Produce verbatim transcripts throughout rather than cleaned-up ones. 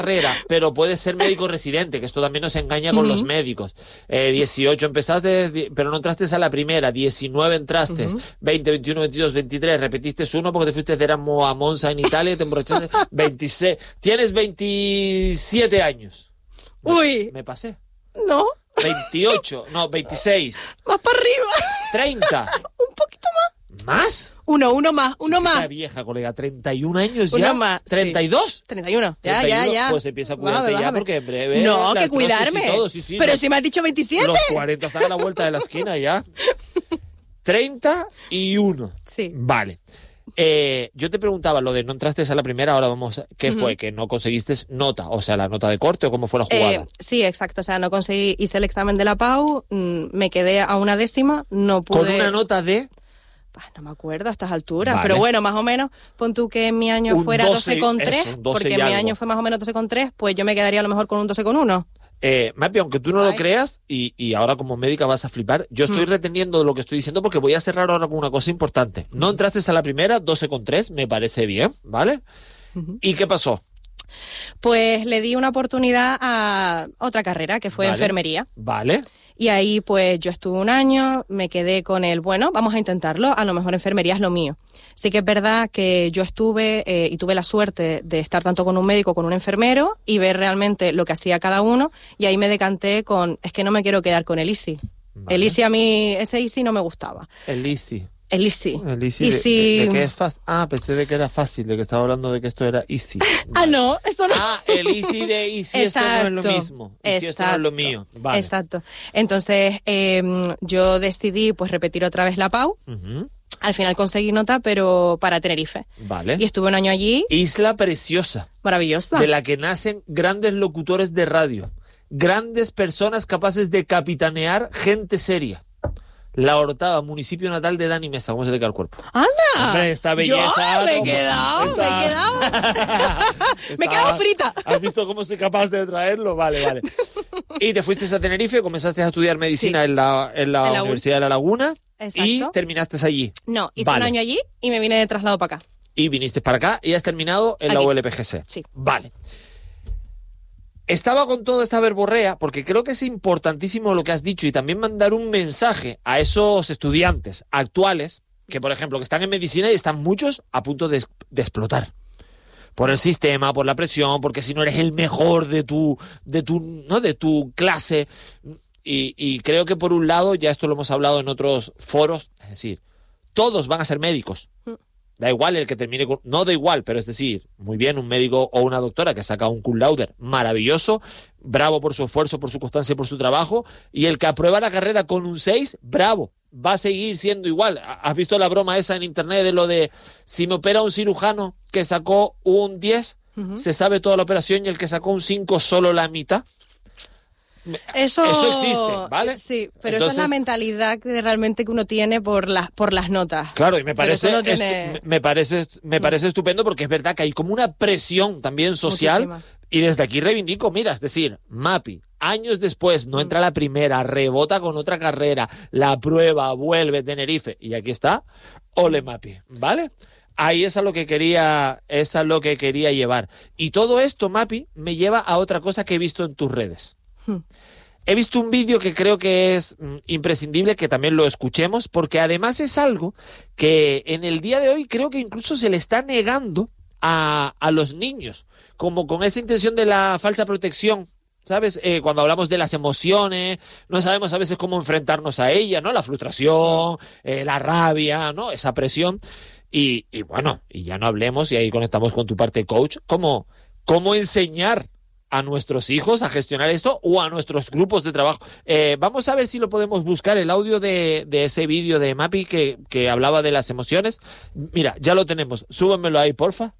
carrera, pero puedes ser médico residente, que esto también nos engaña con uh-huh. los médicos. Eh, dieciocho empezaste, pero no entraste a la primera, diecinueve entraste, uh-huh. veinte, veintiuno, veintidós, veintitrés, repetiste uno porque te fuiste de Erasmus a Monza en Italia y te emborrachaste, veintiséis, tienes veintisiete años. Uy. Me, me pasé. No. veintiocho, no, veintiséis. Más para arriba. treinta. Un poquito más. ¿Más? Uno, uno más, uno sí, más. Una vieja, colega, treinta y un años ya. Uno más. ¿treinta y dos? Sí. treinta y uno. Ya, treinta y uno, ya, ya. Pues empieza a cuidarte bájame, ya bájame. porque en breve... No, que cuidarme. Todo, sí, sí, Pero los, si me has dicho veintisiete. Los cuarenta están a la vuelta de la esquina ya. treinta y uno. Sí. Vale. Eh, yo te preguntaba lo de no entraste a la primera, ahora vamos a... ¿Qué uh-huh. fue? ¿Que no conseguiste nota? O sea, la nota de corte o cómo fue la jugada. Eh, sí, exacto. O sea, no conseguí, hice el examen de la P A U, mmm, me quedé a una décima, no pude... ¿Con una nota de...? No me acuerdo a estas alturas, vale. Pero bueno, más o menos, pon tú que en mi año un fuera doce, doce coma tres, eso, porque y mi algo. año fue más o menos doce coma tres, pues yo me quedaría a lo mejor con un doce coma uno. Eh, Mapi, aunque tú no Ay. lo creas, y, y ahora como médica vas a flipar, yo estoy mm. reteniendo lo que estoy diciendo porque voy a cerrar ahora con una cosa importante. No entraste a la primera, doce coma tres, me parece bien, ¿vale? Uh-huh. ¿Y qué pasó? Pues le di una oportunidad a otra carrera, que fue vale. enfermería. Vale. Y ahí pues yo estuve un año, me quedé con el, bueno, vamos a intentarlo, a lo mejor enfermería es lo mío. Sí que es verdad que yo estuve eh, y tuve la suerte de estar tanto con un médico como con un enfermero y ver realmente lo que hacía cada uno, y ahí me decanté con, es que no me quiero quedar con el I C I. Vale. El I C I a mí, ese I C I no me gustaba. El I C I. El I C I. El I C I, I de, C I... de, de que es fácil. Ah, pensé de que era fácil, de que estaba hablando de que esto era easy. Vale. Ah, no, eso no. Ah, el I C I de easy, esto no es lo mismo. Y si esto no es lo mío. Vale. Exacto. Entonces, eh, yo decidí pues repetir otra vez la P A U. Uh-huh. Al final conseguí nota, pero para Tenerife. Vale. Y estuve un año allí. Isla preciosa. Maravillosa. De la que nacen grandes locutores de radio. Grandes personas capaces de capitanear gente seria. La Orotava, municipio natal de Dani Mesa. ¿Cómo se te queda el cuerpo? ¡Anda! Hombre, esta belleza... Yo me he quedado, esta... me he quedado. Me he quedado frita. ¿Has visto cómo soy capaz de traerlo? Vale, vale. Y te fuiste a Tenerife, comenzaste a estudiar medicina sí. en la, en la, en la Universidad de La Laguna. Exacto. Y terminaste allí. No, hice vale. un año allí y me vine de traslado para acá. Y viniste para acá y has terminado en Aquí. la U L P G C. Sí. Vale. Estaba con toda esta verborrea porque creo que es importantísimo lo que has dicho y también mandar un mensaje a esos estudiantes actuales que, por ejemplo, que están en medicina y están muchos a punto de, de explotar. Por el sistema, por la presión, porque si no eres el mejor de tu, de tu, ¿no? de tu clase. Y, y creo que por un lado, ya esto lo hemos hablado en otros foros, es decir, todos van a ser médicos. Da igual el que termine con... No da igual, pero es decir, muy bien, un médico o una doctora que saca un cum laude maravilloso, bravo por su esfuerzo, por su constancia y por su trabajo, y el que aprueba la carrera con un seis, bravo, va a seguir siendo igual. ¿Has visto la broma esa en internet de lo de si me opera un cirujano que sacó un diez, uh-huh. se sabe toda la operación y el que sacó un cinco solo la mitad? Eso, eso existe, ¿vale? Sí, pero Entonces, esa es la mentalidad que realmente que uno tiene por las por las notas. Claro, y me parece no tiene... estu- me parece me parece estupendo porque es verdad que hay como una presión también social. Muchísima. Y desde aquí reivindico, mira, es decir, Mapi, años después no entra a la primera, rebota con otra carrera, la prueba, vuelve Tenerife y aquí está, ole Mapi, ¿vale? Ahí es a lo que quería, es a lo que quería llevar. Y todo esto, Mapi, me lleva a otra cosa que he visto en tus redes. Hmm. He visto un vídeo que creo que es mm, imprescindible que también lo escuchemos, porque además es algo que en el día de hoy creo que incluso se le está negando a, a los niños, como con esa intención de la falsa protección, ¿sabes? Eh, cuando hablamos de las emociones, no sabemos a veces cómo enfrentarnos a ellas, ¿no? La frustración, eh, la rabia, ¿no? Esa presión. Y, y bueno, y ya no hablemos, y ahí conectamos con tu parte coach, cómo, cómo enseñar a nuestros hijos a gestionar esto o a nuestros grupos de trabajo. Eh, vamos a ver si lo podemos buscar, el audio de, de ese vídeo de Mapi que, que hablaba de las emociones. Mira, ya lo tenemos. Súbanmelo ahí, porfa.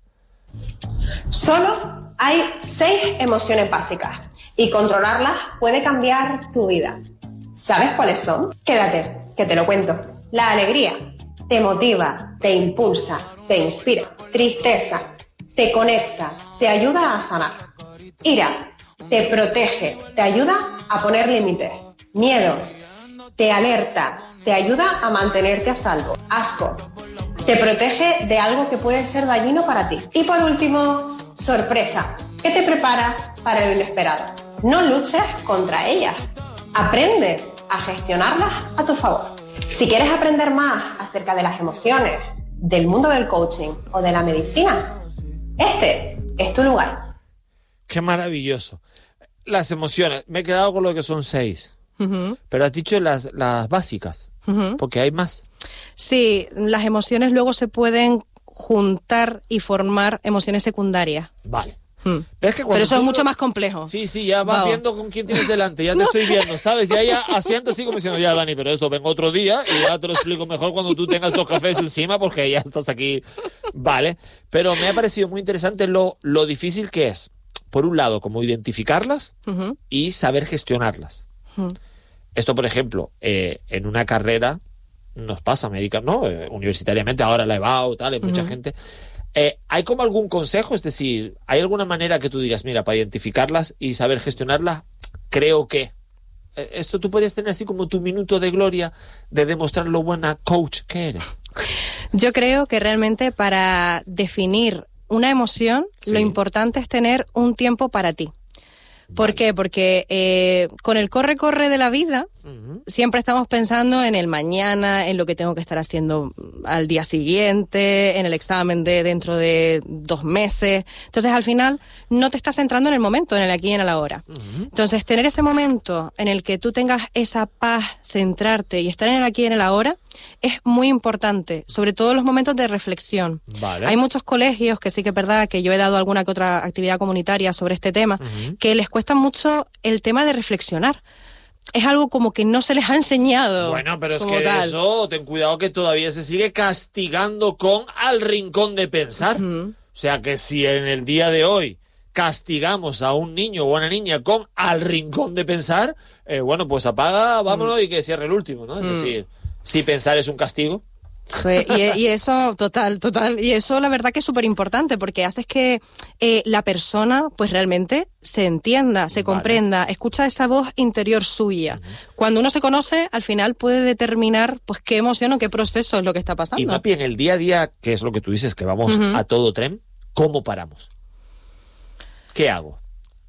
Solo hay seis emociones básicas y controlarlas puede cambiar tu vida. ¿Sabes cuáles son? Quédate, que te lo cuento. La alegría te motiva, te impulsa, te inspira. Tristeza te conecta, te ayuda a sanar. Ira te protege, te ayuda a poner límites. Miedo te alerta, te ayuda a mantenerte a salvo. Asco te protege de algo que puede ser dañino para ti. Y por último, sorpresa que te prepara para lo inesperado. No luches contra ellas. Aprende a gestionarlas a tu favor. Si quieres aprender más acerca de las emociones, del mundo del coaching o de la medicina, este es tu lugar. Qué maravilloso. Las emociones, me he quedado con lo que son seis. Uh-huh. Pero has dicho las, las básicas, uh-huh. porque hay más. Sí, las emociones luego se pueden juntar y formar emociones secundarias. Vale. Hmm. Pero, es que Pero eso tú... es mucho más complejo. Sí, sí, ya vas Vamos. viendo con quién tienes delante, ya te estoy viendo, ¿sabes? Ya, ya asiento así como diciendo, ya, Dani, pero esto vengo otro día y ya te lo explico mejor cuando tú tengas dos cafés encima porque ya estás aquí. Vale, pero me ha parecido muy interesante lo, lo difícil que es, por un lado, como identificarlas uh-huh. y saber gestionarlas. Uh-huh. Esto, por ejemplo, eh, en una carrera nos pasa, médica, ¿no? Eh, universitariamente, ahora la E B A U, tal, hay mucha uh-huh. gente... Eh, ¿Hay como algún consejo? Es decir, ¿hay alguna manera que tú digas, mira, para identificarlas y saber gestionarlas, creo que... Eh, ¿Esto tú podrías tener así como tu minuto de gloria de demostrar lo buena coach que eres? Yo creo que realmente para definir una emoción, sí. lo importante es tener un tiempo para ti. ¿Por vale. qué? Porque eh, con el corre-corre de la vida, uh-huh. siempre estamos pensando en el mañana, en lo que tengo que estar haciendo al día siguiente, en el examen de dentro de dos meses. Entonces, al final, no te estás centrando en el momento, en el aquí y en el ahora. Uh-huh. Entonces, tener ese momento en el que tú tengas esa paz, centrarte y estar en el aquí y en el ahora, es muy importante, sobre todo en los momentos de reflexión. Vale. Hay muchos colegios, que sí que es verdad que yo he dado alguna que otra actividad comunitaria sobre este tema, uh-huh. que les cuesta mucho el tema de reflexionar. Es algo como que no se les ha enseñado. Bueno, pero es que tal. eso, ten cuidado que todavía se sigue castigando con al rincón de pensar. Uh-huh. O sea que si en el día de hoy castigamos a un niño o a una niña con al rincón de pensar, eh, bueno, pues apaga, vámonos uh-huh. y que cierre el último, ¿no? Es uh-huh. decir, si pensar es un castigo. Pues, y, y eso, total, total. Y eso la verdad que es súper importante porque haces que eh, la persona pues realmente se entienda, se vale. comprenda, escucha esa voz interior suya. Uh-huh. Cuando uno se conoce, al final puede determinar pues qué emoción o qué proceso es lo que está pasando. Y Mapi, en el día a día, que es lo que tú dices, que vamos uh-huh. a todo tren, ¿cómo paramos? ¿Qué hago?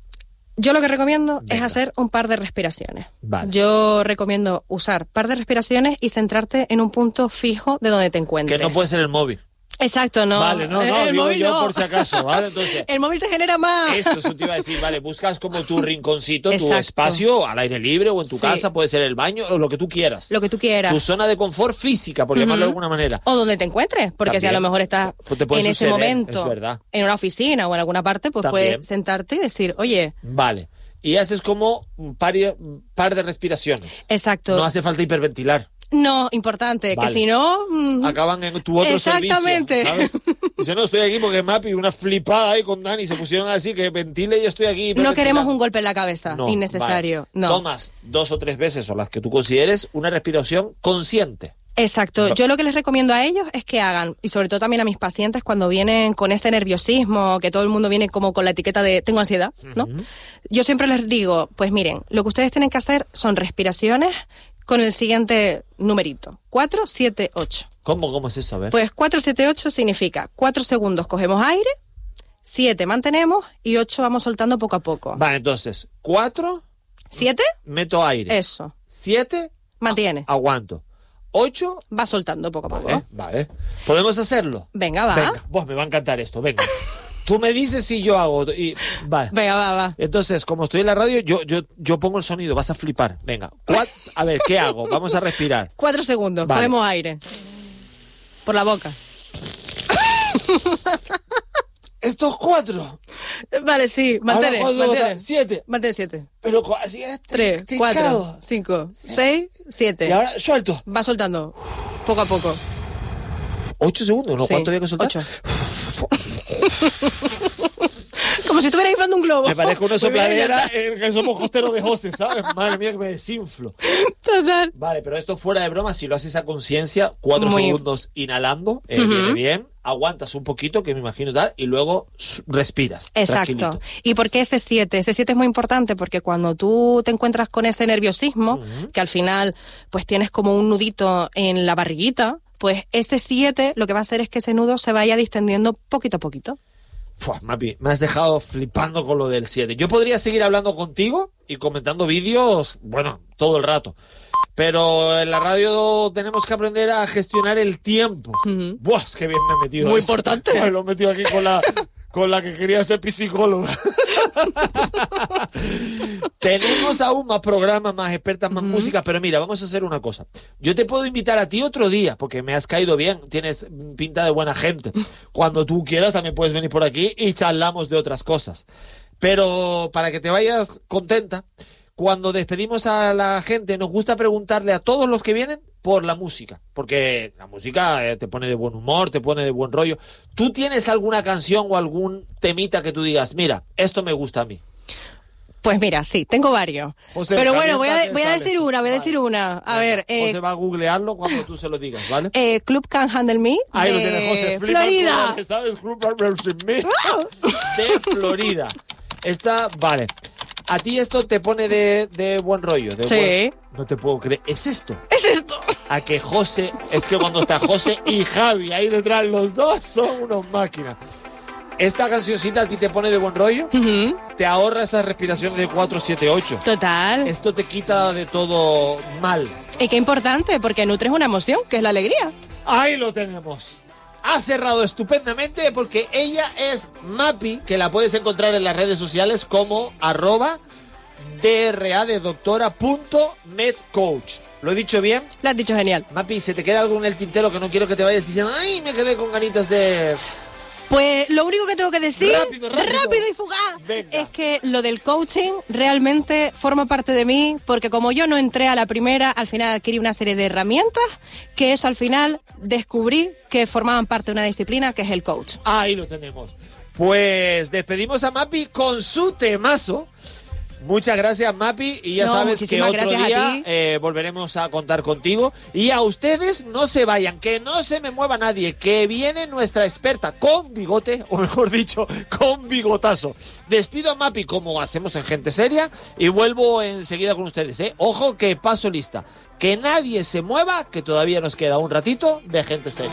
Yo lo que recomiendo Venga. es hacer un par de respiraciones. Vale. Yo recomiendo usar par de respiraciones y centrarte en un punto fijo de donde te encuentres. Que no puede ser el móvil. Exacto, no. Vale, no, no, el digo móvil yo no. por si acaso, ¿vale? Entonces, el móvil te genera más. Eso, eso te iba a decir, vale, buscas como tu rinconcito, Exacto. tu espacio al aire libre o en tu sí. casa, puede ser el baño o lo que tú quieras. Lo que tú quieras. Tu zona de confort física, por uh-huh. llamarlo de alguna manera. O donde te encuentres, porque También. si a lo mejor estás pues en suceder, ese momento, es verdad. en una oficina o en alguna parte, pues También. puedes sentarte y decir, oye... Vale. Y haces como un par, un par de respiraciones. Exacto. No hace falta hiperventilar. No, importante, vale. que si no... Mmm... Acaban en tu otro Exactamente. servicio, ¿sabes? Dice, no, estoy aquí porque Mapi, una flipada ahí con Dani, se pusieron así, que ventile y estoy aquí. No queremos un golpe en la cabeza, no, innecesario. Vale. No. Tomas dos o tres veces, o las que tú consideres, una respiración consciente. Exacto. Yo lo que les recomiendo a ellos es que hagan, y sobre todo también a mis pacientes cuando vienen con este nerviosismo, que todo el mundo viene como con la etiqueta de tengo ansiedad, ¿no? Uh-huh. Yo siempre les digo, pues miren, lo que ustedes tienen que hacer son respiraciones con el siguiente numerito, cuatro, siete, ocho. ¿Cómo, cómo es eso? A ver. Pues cuatro, siete, ocho significa cuatro segundos cogemos aire, siete mantenemos y ocho vamos soltando poco a poco. Vale, entonces, cuatro... ¿siete? Meto aire. Eso. siete... Mantiene. A- aguanto. ocho... Va soltando poco a vale, poco. Vale, ¿podemos hacerlo? Venga, va. Venga, vos, me va a encantar esto, venga. Tú me dices si yo hago y... Vale. Venga, va, va. Entonces, como estoy en la radio, yo, yo, yo pongo el sonido, vas a flipar. Venga, Cuat... a ver, ¿qué hago? Vamos a respirar. Cuatro segundos, vale. Cogemos aire. Por la boca. Estos cuatro. Vale, sí, mantén. Mantén. Siete. Mantén siete. Pero así es. Tres, cuatro, cinco, seis, siete. Y ahora suelto. Va soltando. Poco a poco. ¿Ocho segundos? ¿No? Sí. ¿Cuánto había que soltar? Ocho. Como si estuviera inflando un globo. Me parezco una sopladera en que somos costeros de José, ¿sabes? Madre mía, que me desinflo. Total. Vale, pero esto fuera de broma, si lo haces a conciencia, cuatro Muy... segundos inhalando, eh, uh-huh. viene bien, aguantas un poquito, que me imagino tal, y luego respiras. Exacto. ¿Y por qué ese siete? Ese siete es muy importante porque cuando tú te encuentras con ese nerviosismo, uh-huh. que al final pues tienes como un nudito en la barriguita, pues ese siete lo que va a hacer es que ese nudo se vaya distendiendo poquito a poquito. Fua, Mapi, me has dejado flipando con lo del siete. Yo podría seguir hablando contigo y comentando vídeos, bueno, todo el rato. Pero en la radio tenemos que aprender a gestionar el tiempo. Uh-huh. ¡Buah! ¡Qué bien me he metido! Muy eso. importante. Buah, lo he metido aquí con la, con la que quería ser psicóloga. Tenemos aún más programas, más expertas, más uh-huh. música, pero mira, vamos a hacer una cosa. Yo te puedo invitar a ti otro día, porque me has caído bien, tienes pinta de buena gente. Cuando tú quieras también puedes venir por aquí y charlamos de otras cosas. Pero para que te vayas contenta, cuando despedimos a la gente nos gusta preguntarle a todos los que vienen por la música, porque la música eh, te pone de buen humor, te pone de buen rollo. ¿Tú tienes alguna canción o algún temita que tú digas, mira, esto me gusta a mí? Pues mira, sí, tengo varios. José, pero bueno, voy a, voy a sales? decir una, voy a decir vale. una. A Venga, ver, eh, José va a googlearlo cuando tú se lo digas, ¿vale? Eh, Club Can't Handle Me. Ahí de lo tienes, José. Flipa Florida. Colores, ¿sabes? Club Can't Handle Me. De Florida. Esta, vale. A ti esto te pone de, de buen rollo. De sí. Buen... No te puedo creer. ¿Es esto? Es esto. A que José, es que cuando está José y Javi ahí detrás, los dos son unos máquinas. ¿Esta cancioncita a ti te pone de buen rollo? Uh-huh. Te ahorra esas respiraciones de cuatro siete ocho. Total. Esto te quita de todo mal. Y qué importante, porque nutres una emoción, que es la alegría. Ahí lo tenemos. Ha cerrado estupendamente porque ella es Mapi, que la puedes encontrar en las redes sociales como arroba dra de doctora punto medcoach. ¿Lo he dicho bien? Lo has dicho genial. Mapi, ¿se te queda algo en el tintero que no quiero que te vayas diciendo, ay, me quedé con ganitas de...? Pues lo único que tengo que decir, rápido, rápido. rápido y fugaz, Venga. es que lo del coaching realmente forma parte de mí, porque como yo no entré a la primera, al final adquirí una serie de herramientas, que eso al final descubrí que formaban parte de una disciplina que es el coach. Ahí lo tenemos. Pues despedimos a Mapi con su temazo. Muchas gracias, Mapi, y ya no, sabes que otro día eh, volveremos a contar contigo. Y a ustedes no se vayan, que no se me mueva nadie, que viene nuestra experta con bigote, o mejor dicho, con bigotazo. Despido a Mapi como hacemos en Gente Seria y vuelvo enseguida con ustedes, ¿eh? Ojo que paso lista. Que nadie se mueva, que todavía nos queda un ratito de Gente Seria.